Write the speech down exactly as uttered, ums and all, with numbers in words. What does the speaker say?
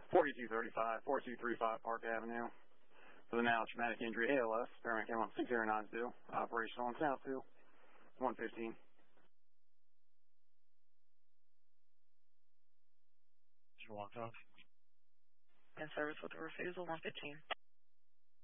forty-two thirty-five, forty-two thirty-five Park Avenue. For the now traumatic injury A L S, paramedic came on six zero nine two, operational on South two, one fifteen. Did you walk off? In service with the refusal, one fifteen.